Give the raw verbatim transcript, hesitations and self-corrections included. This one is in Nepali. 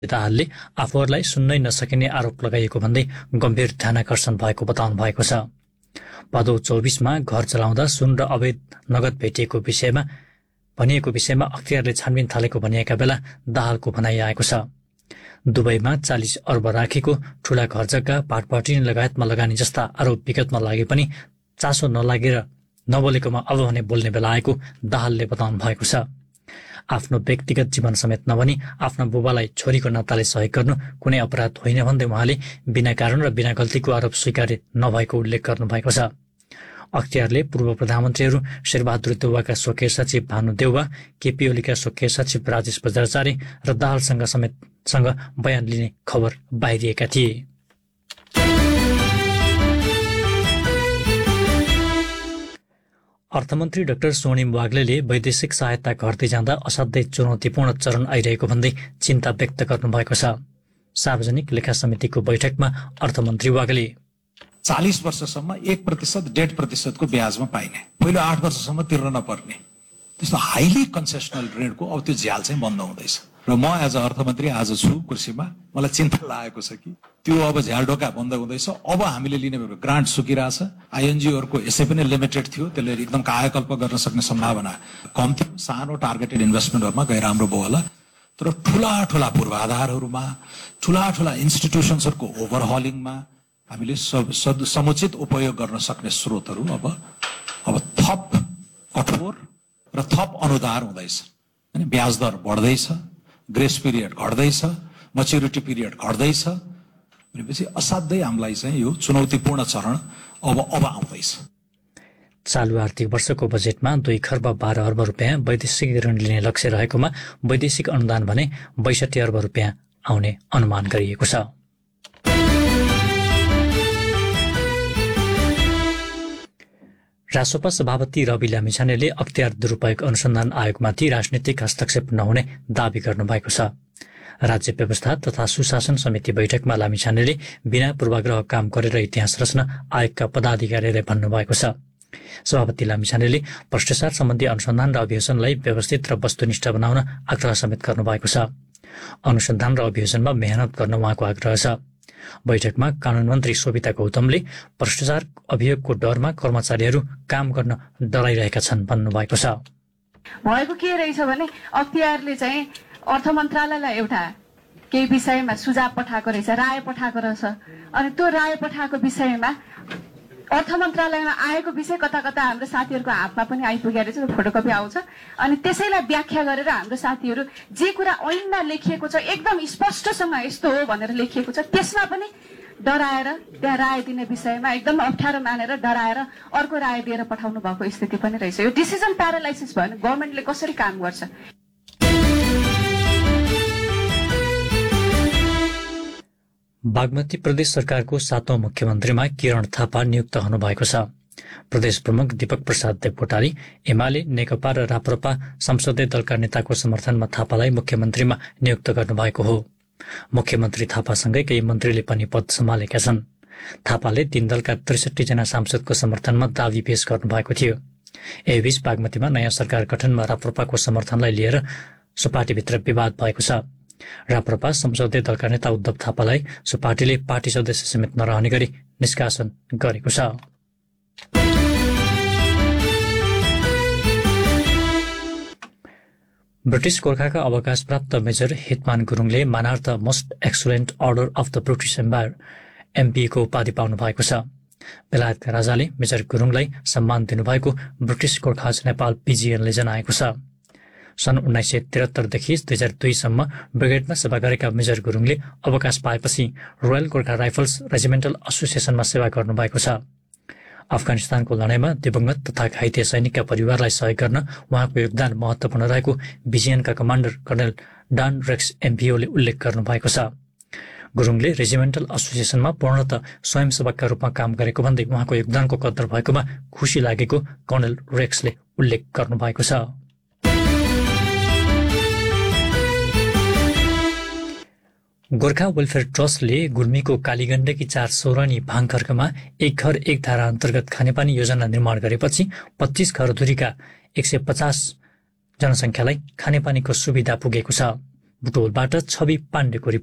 नेताहरूले आफूहरूलाई सुन्नै नसकिने आरोप लगाइएको भन्दै गम्भीर ध्यानाकर्षण भएको बताउनु भएको छ। भदौ चौबिसमा घर चलाउँदा सुन र अवैध नगद भेटिएको विषयमा भनिएको विषयमा अख्तियारले छानबिन थालेको भनिएका बेला दाहालको भनाइ आएको छ। दुबईमा चालिस अर्ब राखेको ठूला घर जग्गा पाटपाटिनी लगायतमा लगानी जस्ता आरोप विगतमा लागे पनि चासो नलागेर नबोलेकोमा अब भने बोल्ने बेला आएको दाहालले बताउनु भएको छ। आफ्नो व्यक्तिगत जीवन समेत नभनी आफ्ना बुबालाई छोरीको नाताले सहयोग गर्नु कुनै अपराध होइन भन्दै उहाँले बिना कारण र बिना गल्तीको आरोप स्वीकार्य नभएको उल्लेख गर्नुभएको छ। अख्तियारले पूर्व प्रधानमन्त्रीहरू शेरबहादुर देउवाका स्वकीय सचिव भानु देउवा, केपी ओलीका स्वकीय सचिव राजेश बजारचारी र दाहालसँग समेत सँग बयान लिने खबर बाहिरिएका थिए। अर्थमन्त्री डाक्टर स्वर्णिम वाग्लेले वैदेशिक सहायता घट्दै जाँदा असाध्यै चुनौतीपूर्ण चरण आइरहेको भन्दै चिन्ता व्यक्त गर्नुभएको छ। सार्वजनिक लेखा समितिको बैठकमा अर्थमन्त्री वाग्ले चालीस वर्षसम्म एक प्रतिशत डेढ प्रतिशतको ब्याजमा पाइने, पहिलो आठ वर्षसम्म तिर्न नपर्ने त्यस्तो हाइली कन्सेसनल ऋणको अब त्यो झ्याल चाहिँ बन्द हुँदैछ। र म एज अ अर्थमन्त्री आज छु कुर्सीमा, मलाई चिन्ता लागेको छ कि त्यो अब झ्याल ढोका बन्द हुँदैछ। अब हामीले लिने ग्रान्ट सुकिरहेछ, आइएनजिओहरूको यसै पनि लिमिटेड थियो, त्यसले एकदम कायाकल्प गर्न सक्ने सम्भावना कम थियो। सानो टार्गेटेड इन्भेस्टमेन्टहरूमा गएर राम्रो भयो होला, तर ठुला ठुला पूर्वाधारहरूमा ठुला ठुला इन्स्टिट्युसन्सहरूको ओभरहलिङमा हामीले समुचित उपयोग गर्न सक्ने स्रोतहरू अब अब थप कठोर र थप अनुदार हुँदैछ। अनि ब्याज दर बढ्दैछ, ग्रेस पिरियड घट्दैछ, मच्युरिटी पिरियड घट्दैछ भनेपछि असाध्यै हामीलाई चाहिँ यो चुनौतीपूर्ण चरण अब अब आउँदैछ। चालु आर्थिक वर्षको बजेटमा दुई खर्ब बाह्र अर्ब रुपियाँ वैदेशिक ऋण लिने लक्ष्य रहेकोमा वैदेशिक अनुदान भने बैसठी अर्ब रुपियाँ आउने अनुमान गरिएको छ। रासोपा सभापति रवि लामिछानेले अख्तियार दुरूपयोग अनुसन्धान आयोगमाथि राजनीतिक हस्तक्षेप नहुने दावी गर्नुभएको छ। राज्य व्यवस्था तथा सुशासन समिति बैठकमा लामिछानेले बिना पूर्वाग्रह काम गरेर इतिहास रच्न आयोगका पदाधिकारीले भन्नुभएको छ। सभापति लामिछानेले भ्रष्टाचार सम्बन्धी अनुसन्धान र अभियोजनलाई व्यवस्थित र वस्तुनिष्ठ बनाउन आग्रह समेत गर्नुभएको छ। अनुसन्धान र अभियोजनमा मेहनत गर्न उहाँको आग्रह छ। बैठकमा कानून मन्त्री शोभिता गौतमले भ्रष्टाचार अभियोगको डरमा कर्मचारीहरू काम गर्न डराइरहेका छन् भन्नुभएको छ। भएको के रहेछ भने अख्तियारले चाहिँ अर्थ मन्त्रालयलाई एउटा केही विषयमा सुझाव पठाएको रहेछ, राय पठाएको रहेछ। अनि त्यो राय पठाएको विषयमा अर्थ मन्त्रालयमा आएको विषय कता कता हाम्रो साथीहरूको हातमा पनि आइपुगेको रहेछ, फोटोकपी आउँछ। अनि त्यसैलाई व्याख्या गरेर हाम्रो साथीहरू जे कुरा ऐनमा लेखिएको छ एकदम स्पष्टसँग यस्तो हो भनेर लेखिएको छ त्यसमा पनि डराएर त्यहाँ राय दिने विषयमा एकदम अप्ठ्यारो मानेर डराएर अर्को राय दिएर पठाउनु भएको स्थिति पनि रहेछ। यो डिसिजन प्यारालाइसिस भयो भने गभर्मेन्टले कसरी काम गर्छ? बागमती प्रदेश सरकारको सातौं मुख्यमन्त्रीमा किरण थापा नियुक्त हुनुभएको छ। प्रदेश प्रमुख दीपक प्रसाद देवकोटाले एमाले, नेकपा र राप्रपा संसदीय दलका नेताको समर्थनमा थापालाई मुख्यमन्त्रीमा नियुक्त गर्नुभएको हो। मुख्यमन्त्री थापासँगै केही मन्त्रीले पनि पद सम्हालेका छन्। थापाले तीन दलका त्रिसठी जना सांसदको समर्थनमा दावी पेश गर्नुभएको थियो। यसबीच बागमतीमा नयाँ सरकार गठनमा राप्रपाको समर्थनलाई लिएर सुपार्टीभित्र विवाद भएको छ। राप्रपा संसदीय दलका नेता उद्धव थापालाई सुपार्टीले पार्टी सदस्य समेत नरहने गरी निष्कासन गरेको छ। ब्रिटिश गोर्खाका अवकाशप्राप्त मेजर हितमान गुरुङले मानार्थ most excellent order of the British empire एमपीको उपाधि पाउनु भएको छ। बेलायतका राजाले मेजर गुरुङलाई सम्मान दिनुभएको ब्रिटिश गोर्खाज नेपाल पिजिएनले जनाएको छ। सन् उन्नाइस सय त्रिहत्तरदेखि दुई हजार दुईसम्म ब्रिगेडमा सेवा गरेका मेजर गुरुङले अवकाश पाएपछि रोयल गोर्खा राइफल्स रेजिमेन्टल एसोसिएसनमा सेवा गर्नुभएको छ। अफगानिस्तानको लडाईँमा दिवंगत तथा घाइते सैनिकका परिवारलाई सहयोग गर्न उहाँको योगदान महत्वपूर्ण रहेको बिजिएनका कमान्डर कर्नेल डान रेक्स एमपीओले उल्लेख गर्नुभएको छ। गुरुङले रेजिमेन्टल एसोसिएसनमा पूर्णतः स्वयंसेवकका रूपमा काम गरेको भन्दै उहाँको योगदानको कदर भएकोमा खुसी लागेको कर्नेल रेक्सले उल्लेख गर्नुभएको छ। गोर्खा वेलफेयर ट्रस्टले गुल्मीको कालीगण्डकी चार सौरानी भाङखर्कमा एक घर एक धारा अन्तर्गत खानेपानी योजना निर्माण गरेपछि पच्चीस घरधुरीका एक सय पचास जनसङ्ख्यालाई खानेपानीको सुविधा पुगेको छ। बुटोलबाट छवि पाण्डेको